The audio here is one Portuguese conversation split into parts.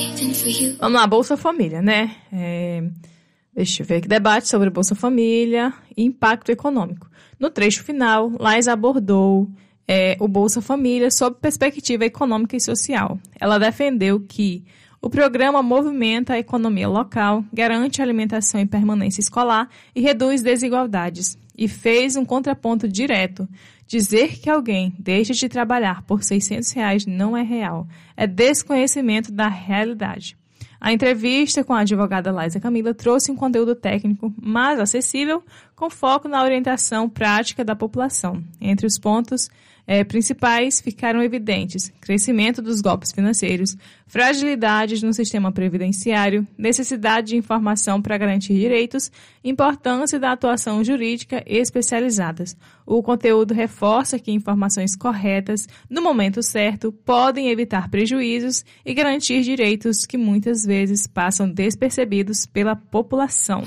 Vamos lá, Bolsa Família, né? Deixa eu ver aqui. Debate sobre Bolsa Família e impacto econômico. No trecho final, Laís abordou o Bolsa Família sob perspectiva econômica e social. Ela defendeu que o programa movimenta a economia local, garante a alimentação e permanência escolar e reduz desigualdades. E fez um contraponto direto. Dizer que alguém deixa de trabalhar por R$600 não é real. É desconhecimento da realidade. A entrevista com a advogada Laísa Camila trouxe um conteúdo técnico mais acessível, com foco na orientação prática da população. Entre os pontos principais ficaram evidentes: crescimento dos golpes financeiros, fragilidades no sistema previdenciário, necessidade de informação para garantir direitos, importância da atuação jurídica especializadas. O conteúdo reforça que informações corretas, no momento certo, podem evitar prejuízos e garantir direitos que muitas vezes passam despercebidos pela população.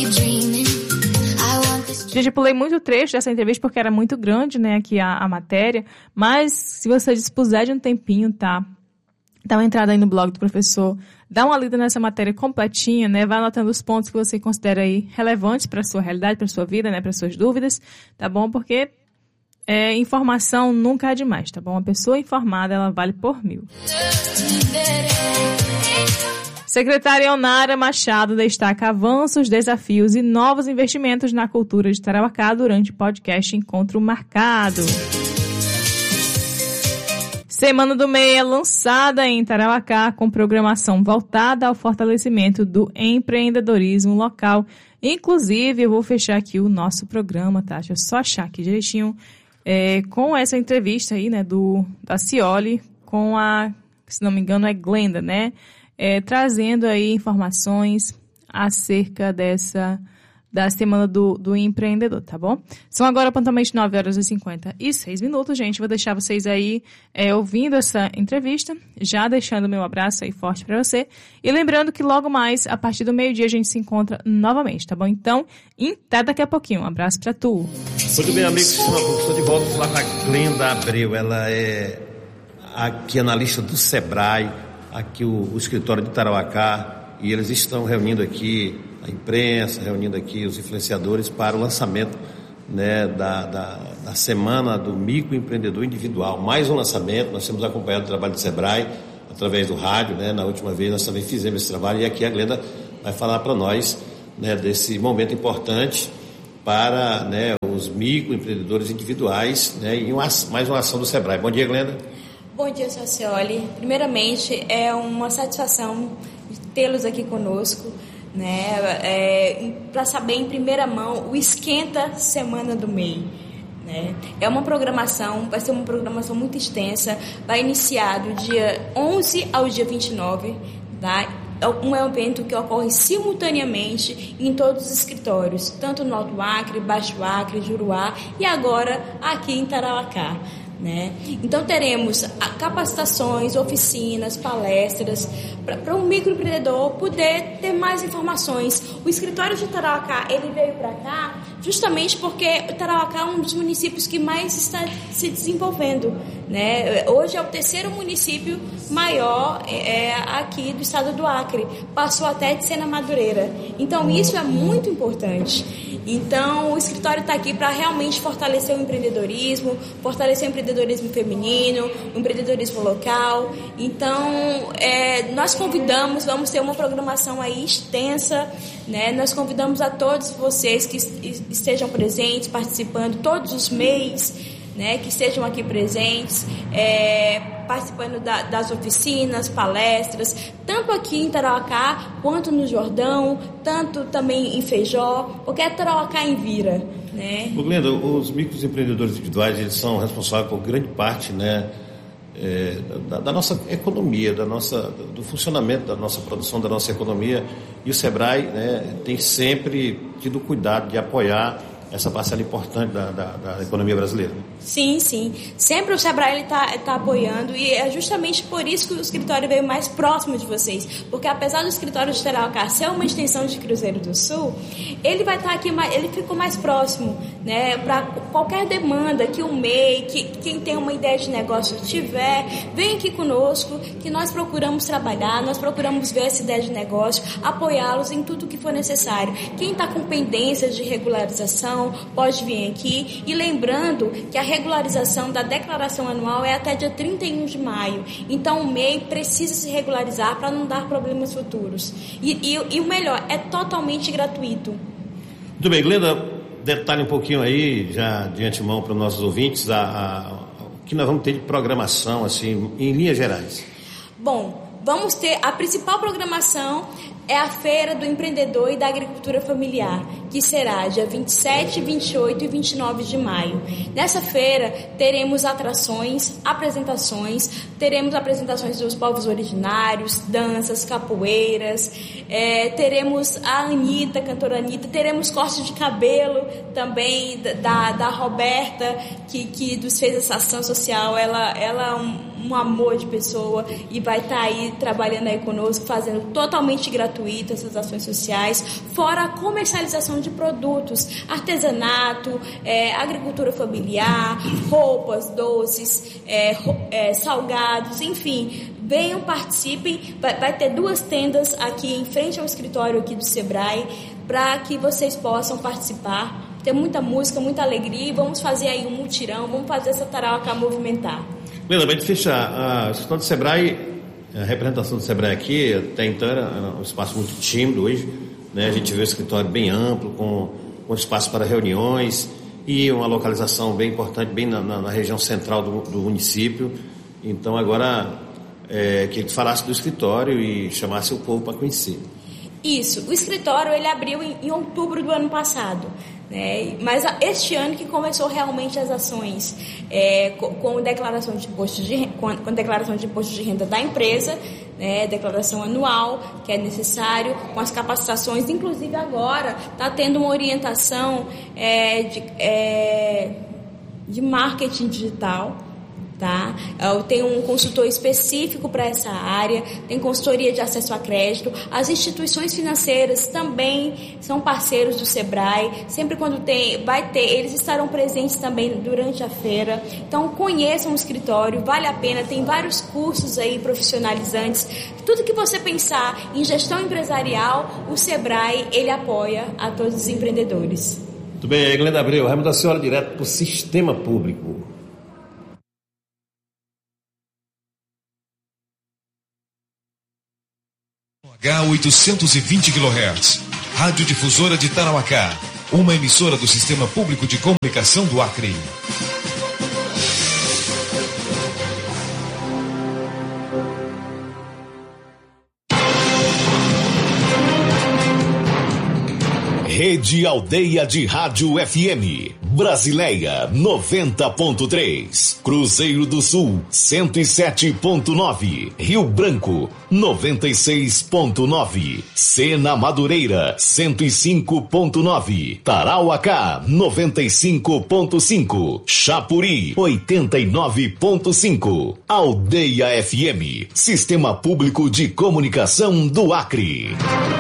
Gente, eu pulei muito trecho dessa entrevista porque era muito grande, né, aqui a matéria, mas se você dispuser de um tempinho, tá? Dá uma entrada aí no blog do professor, dá uma lida nessa matéria completinha, né, vai anotando os pontos que você considera aí relevantes para a sua realidade, para a sua vida, né, para as suas dúvidas, tá bom? Porque informação nunca é demais, tá bom? Uma pessoa informada, ela vale por 1000. Secretária Onara Machado destaca avanços, desafios e novos investimentos na cultura de Tarauacá durante o podcast Encontro Marcado. Semana do MEI é lançada em Tarauacá com programação voltada ao fortalecimento do empreendedorismo local. Inclusive, eu vou fechar aqui o nosso programa, tá? Deixa eu só achar aqui direitinho. Com essa entrevista aí, né, da Cioli com a, se não me engano, é Glenda, né? Trazendo aí informações acerca da Semana do Empreendedor, tá bom? São agora pontualmente 9h56, gente. Vou deixar vocês aí ouvindo essa entrevista, já deixando meu abraço aí forte pra você. E lembrando que logo mais, a partir do meio-dia, a gente se encontra novamente, tá bom? Então, até daqui a pouquinho. Um abraço pra tu. Muito bem, amigos. Estou de volta lá com a Glenda Abreu. Ela é aqui analista do Sebrae, aqui o escritório de Tarauacá, e eles estão reunindo aqui a imprensa, reunindo aqui os influenciadores para o lançamento, né, da Semana do Microempreendedor Individual. Mais um lançamento. Nós temos acompanhado o trabalho do Sebrae através do rádio, né? Na última vez nós também fizemos esse trabalho, e aqui a Glenda vai falar para nós, né, desse momento importante para, né, os microempreendedores individuais, né, e mais uma ação do Sebrae. Bom dia, Glenda. Bom dia, Cioli. Primeiramente, é uma satisfação tê-los aqui conosco, né? Para saber em primeira mão o Esquenta Semana do MEI. Né? É uma programação, vai ser uma programação muito extensa, vai iniciar do dia 11 ao dia 29, tá? É um evento que ocorre simultaneamente em todos os escritórios, tanto no Alto Acre, Baixo Acre, Juruá e agora aqui em Tarauacá. Né? Então teremos capacitações, oficinas, palestras para um microempreendedor poder ter mais informações. O escritório de Tarauacá, ele veio para cá justamente porque Tarauacá é um dos municípios que mais está se desenvolvendo, né? Hoje é o 3º município maior aqui do estado do Acre, passou até de ser na Madureira. Então isso é muito importante. Então, o escritório está aqui para realmente fortalecer o empreendedorismo feminino, o empreendedorismo local. Então, nós convidamos, vamos ter uma programação aí extensa, né? Nós convidamos a todos vocês que estejam presentes, participando, todos os MEIs, né, que estejam aqui presentes, participando das oficinas, palestras, tanto aqui em Tarauacá, quanto no Jordão, tanto também em Feijó, porque é Tarauacá em Vira, né? Glenda, os microempreendedores individuais, eles são responsáveis por grande parte, né, da nossa economia, do funcionamento da nossa produção, da nossa economia, e o Sebrae, né, tem sempre tido cuidado de apoiar essa parcela importante da economia brasileira. Sim, sim. Sempre o Sebrae está apoiando, e é justamente por isso que o escritório veio mais próximo de vocês. Porque apesar do escritório de Tarauacá ser uma extensão de Cruzeiro do Sul, ele vai estar aqui, ele ficou mais próximo, né, para qualquer demanda que o MEI, que quem tem uma ideia de negócio tiver, vem aqui conosco, que nós procuramos trabalhar, nós procuramos ver essa ideia de negócio, apoiá-los em tudo que for necessário. Quem está com pendências de regularização pode vir aqui, e lembrando que a regularização da declaração anual é até dia 31 de maio, então o MEI precisa se regularizar para não dar problemas futuros, e o melhor, é totalmente gratuito. Muito bem, Glenda, detalhe um pouquinho aí, já de antemão para os nossos ouvintes, o que nós vamos ter de programação, assim, em linhas gerais. Bom, vamos ter a principal programação é a Feira do Empreendedor e da Agricultura Familiar, que será dia 27, 28 e 29 de maio. Nessa feira teremos apresentações, teremos apresentações dos povos originários, danças, capoeiras, teremos a Anitta, cantora Anitta, teremos corte de cabelo também da Roberta, que nos fez essa ação social. Ela é um amor de pessoa e vai estar aí trabalhando aí conosco, fazendo totalmente gratuito essas ações sociais, fora a comercialização de produtos, artesanato, agricultura familiar, roupas, doces, salgados, enfim. Venham, participem, vai ter 2 tendas aqui em frente ao escritório aqui do Sebrae, para que vocês possam participar, ter muita música, muita alegria, e vamos fazer aí um mutirão, vamos fazer essa Tarauacá movimentar. Beleza, para a gente fechar, o escritório do Sebrae, a representação do Sebrae aqui, até então era um espaço muito tímido. Hoje, né, a gente vê o escritório bem amplo, com espaço para reuniões e uma localização bem importante, bem na região central do município. Então agora, que ele falasse do escritório e chamasse o povo para conhecer. Isso, o escritório ele abriu em outubro do ano passado, né? Mas este ano que começou realmente as ações, com declaração de imposto com declaração de imposto de renda da empresa, né? Declaração anual que é necessário, com as capacitações, inclusive agora está tendo uma orientação de marketing digital. Tá? Tem um consultor específico para essa área, tem consultoria de acesso a crédito. As instituições financeiras também são parceiros do Sebrae. Sempre quando eles estarão presentes também durante a feira. Então conheçam o escritório, vale a pena, tem vários cursos aí profissionalizantes. Tudo que você pensar em gestão empresarial, o Sebrae, ele apoia a todos os empreendedores. Muito bem, Glenda Abreu, vamos da senhora direto para o sistema público. H820 kHz, Rádio Difusora de Tarauacá, uma emissora do Sistema Público de Comunicação do Acre. Rede Aldeia de Rádio FM, Brasileia 90.3, Cruzeiro do Sul 107.9, Rio Branco 96.9, Sena Madureira 105.9, Tarauacá 95.5, Chapuri 89.5, Aldeia FM, Sistema Público de Comunicação do Acre.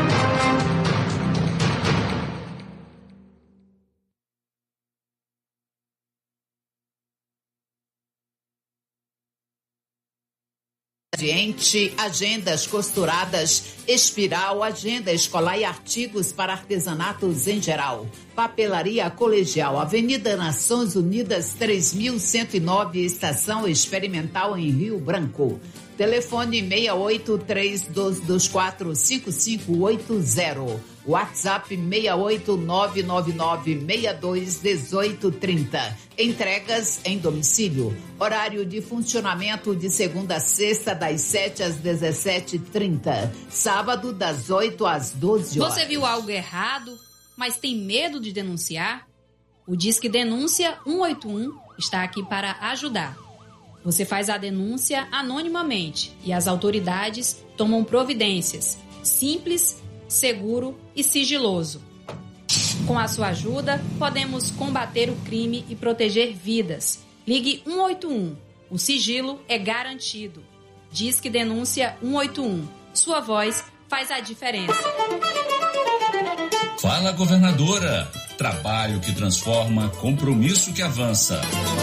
Agendas costuradas, espiral, agenda escolar e artigos para artesanatos em geral. Papelaria Colegial, Avenida Nações Unidas 3109, Estação Experimental em Rio Branco. Telefone 6832245580. WhatsApp 68999621830. Entregas em domicílio. Horário de funcionamento de segunda a sexta, das 7 às 17h30. Sábado, das 8 às 12 horas. Você viu algo errado, mas tem medo de denunciar? O Disque Denúncia 181 está aqui para ajudar. Você faz a denúncia anonimamente e as autoridades tomam providências. Simples, seguro e sigiloso. Com a sua ajuda, podemos combater o crime e proteger vidas. Ligue 181. O sigilo é garantido. Disque Denúncia 181. Sua voz faz a diferença. Fala, governadora. Trabalho que transforma, compromisso que avança.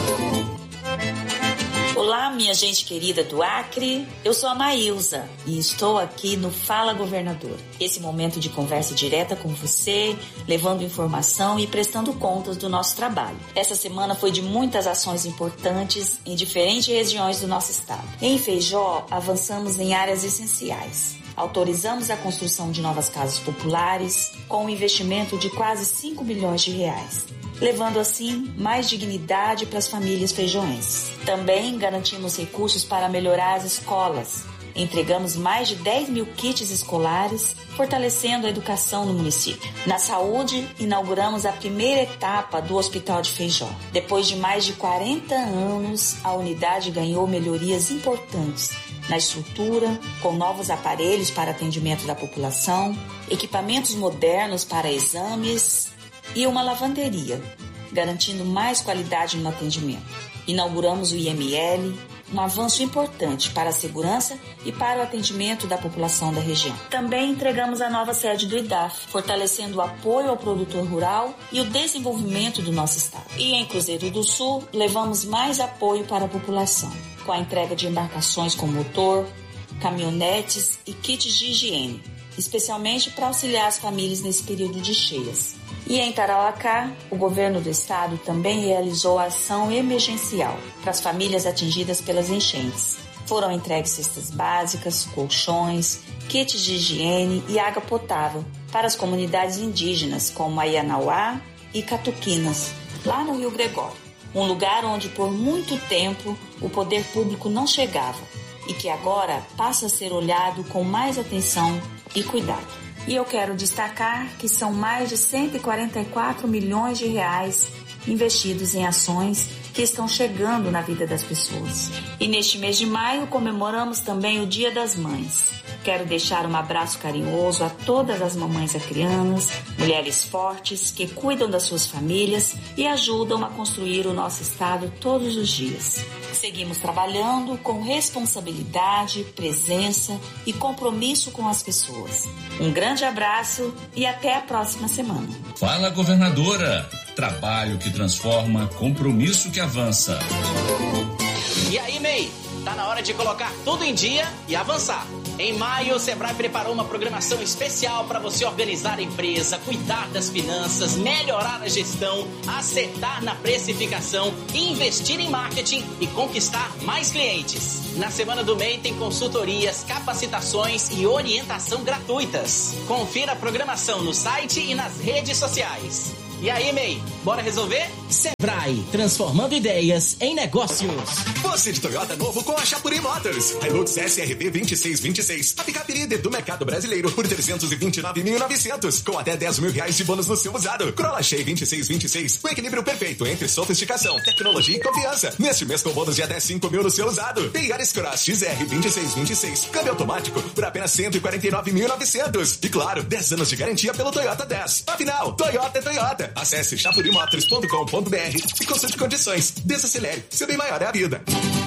Olá, minha gente querida do Acre, eu sou a Maílza e estou aqui no Fala Governador. Esse momento de conversa direta com você, levando informação e prestando contas do nosso trabalho. Essa semana foi de muitas ações importantes em diferentes regiões do nosso estado. Em Feijó, avançamos em áreas essenciais. Autorizamos a construção de novas casas populares com um investimento de quase 5 milhões de reais. Levando assim mais dignidade para as famílias feijoenses. Também garantimos recursos para melhorar as escolas. Entregamos mais de 10 mil kits escolares, fortalecendo a educação no município. Na saúde, inauguramos a primeira etapa do Hospital de Feijó. Depois de mais de 40 anos, a unidade ganhou melhorias importantes na estrutura, com novos aparelhos para atendimento da população, equipamentos modernos para exames e uma lavanderia, garantindo mais qualidade no atendimento. Inauguramos o IML, um avanço importante para a segurança e para o atendimento da população da região. Também entregamos a nova sede do IDAF, fortalecendo o apoio ao produtor rural e o desenvolvimento do nosso estado. E em Cruzeiro do Sul, levamos mais apoio para a população, com a entrega de embarcações com motor, caminhonetes e kits de higiene, especialmente para auxiliar as famílias nesse período de cheias. E em Tarauacá, o governo do estado também realizou a ação emergencial para as famílias atingidas pelas enchentes. Foram entregues cestas básicas, colchões, kits de higiene e água potável para as comunidades indígenas como Aianauá e Catuquinas, lá no Rio Gregório. Um lugar onde por muito tempo o poder público não chegava e que agora passa a ser olhado com mais atenção e cuidado. E eu quero destacar que são mais de 144 milhões de reais investidos em ações que estão chegando na vida das pessoas. E neste mês de maio comemoramos também o Dia das Mães. Quero deixar um abraço carinhoso a todas as mamães acrianas, mulheres fortes que cuidam das suas famílias e ajudam a construir o nosso estado todos os dias. Seguimos trabalhando com responsabilidade, presença e compromisso com as pessoas. Um grande abraço e até a próxima semana. Fala, governadora! Trabalho que transforma, compromisso que avança. E aí, MEI? Tá na hora de colocar tudo em dia e avançar. Em maio, o Sebrae preparou uma programação especial para você organizar a empresa, cuidar das finanças, melhorar a gestão, acertar na precificação, investir em marketing e conquistar mais clientes. Na Semana do MEI tem consultorias, capacitações e orientação gratuitas. Confira a programação no site e nas redes sociais. E aí, MEI, bora resolver? Sebrae, transformando ideias em negócios. Você de Toyota novo com a Chapuri Motors. Hilux SRV 2626. A picape líder do mercado brasileiro por 329.900. Com até 10 mil reais de bônus no seu usado. Corolla Shea 2626. O equilíbrio perfeito entre sofisticação, tecnologia e confiança. Neste mês com bônus de até 5 mil no seu usado. Tem Yaris Cross XR 2626. Câmbio automático por apenas 149.900. E claro, 10 anos de garantia pelo Toyota 10. Afinal, Toyota é Toyota. Acesse chapurimotors.com.br e consulte condições. Desacelere. Seu bem maior é a vida.